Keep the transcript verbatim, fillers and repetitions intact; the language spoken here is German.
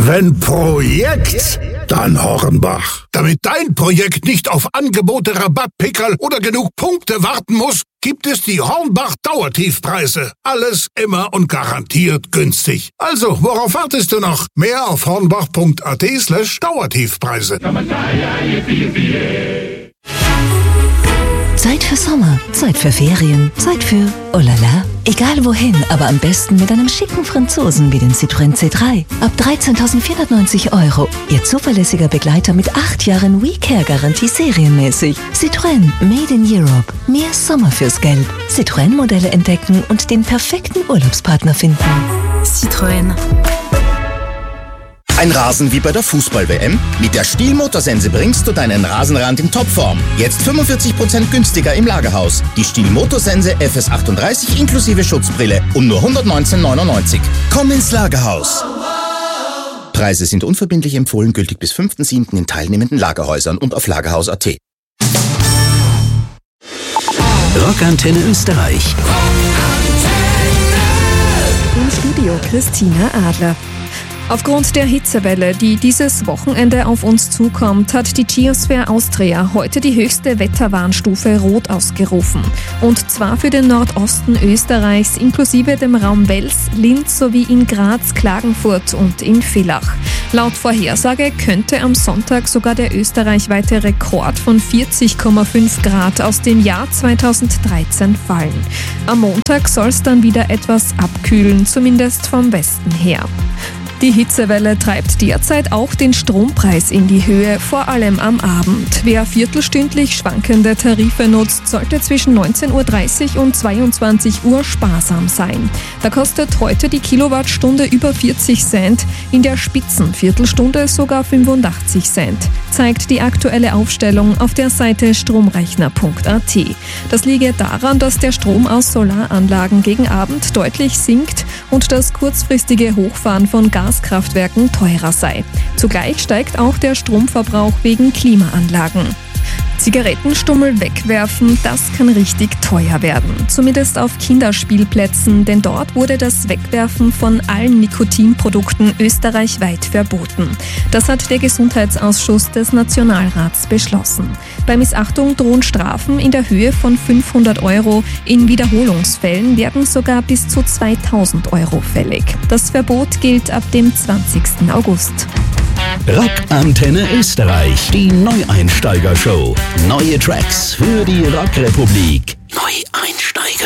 Wenn Projekt, dann Hornbach. Damit dein Projekt nicht auf Angebote, Rabattpickerl oder genug Punkte warten muss, gibt es die Hornbach Dauertiefpreise. Alles immer und garantiert günstig. Also, worauf wartest du noch? Mehr auf hornbach.at slash Dauertiefpreise. Zeit für Sommer, Zeit für Ferien, Zeit für oh la la. Egal wohin, aber am besten mit einem schicken Franzosen wie den Citroën C drei. Ab dreizehntausendvierhundertneunzig Euro. Ihr zuverlässiger Begleiter mit acht Jahren WeCare-Garantie serienmäßig. Citroën Made in Europe. Mehr Sommer fürs Geld. Citroën-Modelle entdecken und den perfekten Urlaubspartner finden. Citroën. Ein Rasen wie bei der Fußball-W M? Mit der Stihl Motorsense bringst du deinen Rasenrand in Topform. Jetzt fünfundvierzig Prozent günstiger im Lagerhaus. Die Stihl Motorsense F S achtunddreißig inklusive Schutzbrille um nur hundertneunzehn neunundneunzig. Komm ins Lagerhaus. Preise sind unverbindlich empfohlen, gültig bis fünften siebten in teilnehmenden Lagerhäusern und auf lagerhaus punkt at. Rockantenne Österreich. Im Studio Christina Adler. Aufgrund der Hitzewelle, die dieses Wochenende auf uns zukommt, hat die Geosphere Austria heute die höchste Wetterwarnstufe Rot ausgerufen. Und zwar für den Nordosten Österreichs inklusive dem Raum Wels, Linz sowie in Graz, Klagenfurt und in Villach. Laut Vorhersage könnte am Sonntag sogar der österreichweite Rekord von vierzig Komma fünf Grad aus dem Jahr zweitausenddreizehn fallen. Am Montag soll es dann wieder etwas abkühlen, zumindest vom Westen her. Die Hitzewelle treibt derzeit auch den Strompreis in die Höhe, vor allem am Abend. Wer viertelstündlich schwankende Tarife nutzt, sollte zwischen neunzehn Uhr dreißig und zweiundzwanzig Uhr sparsam sein. Da kostet heute die Kilowattstunde über vierzig Cent, in der Spitzenviertelstunde sogar fünfundachtzig Cent, zeigt die aktuelle Aufstellung auf der Seite stromrechner punkt at. Das liege daran, dass der Strom aus Solaranlagen gegen Abend deutlich sinkt und das kurzfristige Hochfahren von Gaskraftwerken teurer sei. Zugleich steigt auch der Stromverbrauch wegen Klimaanlagen. Zigarettenstummel wegwerfen, das kann richtig teuer werden. Zumindest auf Kinderspielplätzen, denn dort wurde das Wegwerfen von allen Nikotinprodukten österreichweit verboten. Das hat der Gesundheitsausschuss des Nationalrats beschlossen. Bei Missachtung drohen Strafen in der Höhe von fünfhundert Euro. In Wiederholungsfällen werden sogar bis zu zweitausend Euro fällig. Das Verbot gilt ab dem zwanzigsten August. Rockantenne Österreich, die Neueinsteiger-Show. Neue Tracks für die Rockrepublik. Neueinsteiger.